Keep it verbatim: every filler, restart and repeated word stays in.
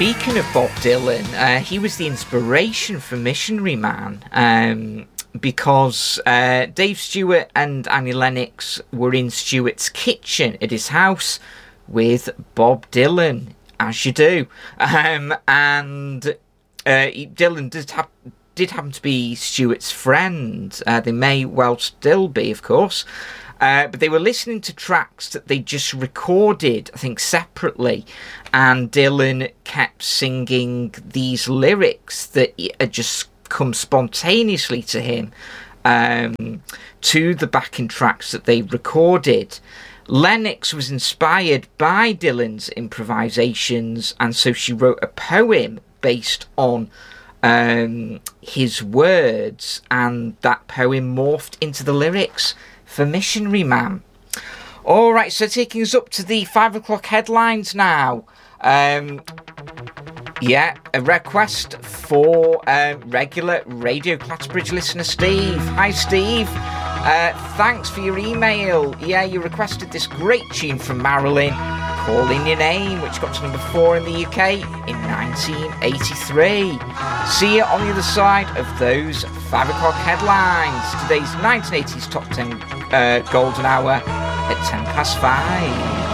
speaking of Bob Dylan, uh, he was the inspiration for Missionary Man, um, because uh, Dave Stewart and Annie Lennox were in Stewart's kitchen at his house with Bob Dylan, as you do. Um, and uh, Dylan did, ha- did happen to be Stewart's friend. Uh, they may well still be, of course. Uh, but they were listening to tracks that they just recorded, I think, separately. And Dylan kept singing these lyrics that had just come spontaneously to him um, to the backing tracks that they recorded. Lennox was inspired by Dylan's improvisations, and so she wrote a poem based on um, his words, and that poem morphed into the lyrics for Missionary Man. All right, so taking us up to the five o'clock headlines now. Um, yeah, a request for uh, regular Radio Clatterbridge listener Steve. Hi, Steve. Uh, thanks for your email. Yeah, you requested this great tune from Marilyn, Call In Your Name, which got to number four in the U K in nineteen eighty-three. See you on the other side of those five o'clock headlines. Today's nineteen eighties Top ten uh, Golden Hour at ten past five.